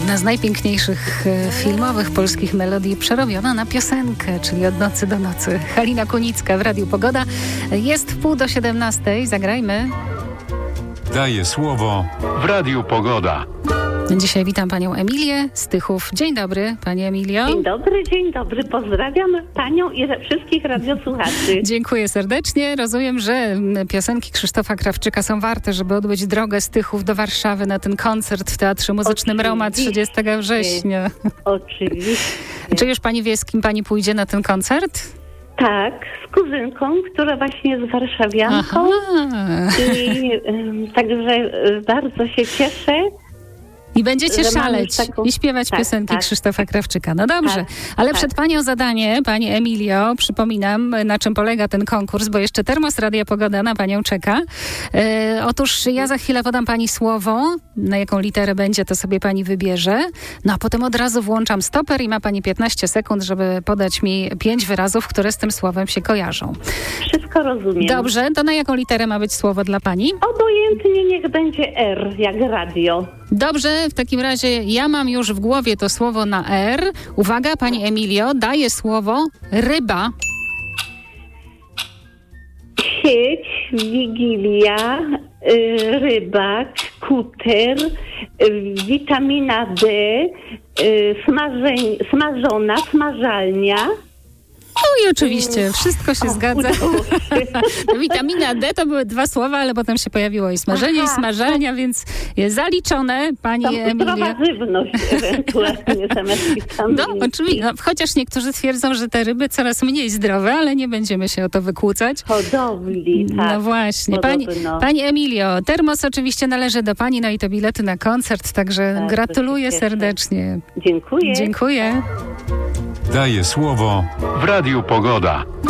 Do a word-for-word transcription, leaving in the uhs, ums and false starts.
Jedna z najpiękniejszych filmowych polskich melodii przerobiona na piosenkę, czyli Od nocy do nocy. Halina Kunicka w Radiu Pogoda. Jest w pół do siedemnastej. Zagrajmy. Daję słowo w Radiu Pogoda. Dzisiaj witam panią Emilię z Tychów. Dzień dobry, pani Emilio. Dzień dobry, dzień dobry. Pozdrawiam panią i wszystkich radiosłuchaczy. Dziękuję serdecznie. Rozumiem, że piosenki Krzysztofa Krawczyka są warte, żeby odbyć drogę z Tychów do Warszawy na ten koncert w Teatrze Muzycznym Oczywiście. Roma trzydziestego września. Oczywiście. Czy już pani wie, z kim pani pójdzie na ten koncert? Tak, z kuzynką, która właśnie jest warszawianką. Aha. I um, także y, bardzo się cieszę. I będziecie że mam szaleć już taką- i śpiewać Tak, piosenki tak, Krzysztofa Krawczyka. No dobrze, tak, ale tak. przed panią zadanie, pani Emilio, przypominam, na czym polega ten konkurs, bo jeszcze termos Radia Pogoda na panią czeka. E, otóż ja za chwilę podam pani słowo, na jaką literę będzie, to sobie pani wybierze. No a potem od razu włączam stoper i ma pani piętnaście sekund, żeby podać mi pięć wyrazów, które z tym słowem się kojarzą. Wszystko rozumiem. Dobrze, to na jaką literę ma być słowo dla pani? Obojętnie niech będzie R, jak radio. Dobrze, w takim razie ja mam już w głowie to słowo na R. Uwaga, pani Emilio, daję słowo ryba. Sieć, wigilia, y, rybak, kuter, y, witamina D, y, smażeń, smażona, smażalnia. No i oczywiście, wszystko się O, zgadza. udało się. Witamina D to były dwa słowa, ale potem się pojawiło i smażenie, Aha. i smażalnia, więc jest zaliczone, pani Tam Emilia. zdrowa żywność ewentualnie zamiast witaminki. No, oczywiście, no, chociaż niektórzy twierdzą, że te ryby coraz mniej zdrowe, ale nie będziemy się o to wykłócać. Hodowli, tak. No właśnie. Pani, Podobno. pani Emilio, termos oczywiście należy do pani, no i to bilety na koncert, także Bardzo gratuluję się cieszę. serdecznie. Dziękuję. Dziękuję. Daję słowo w Radiu Pogoda.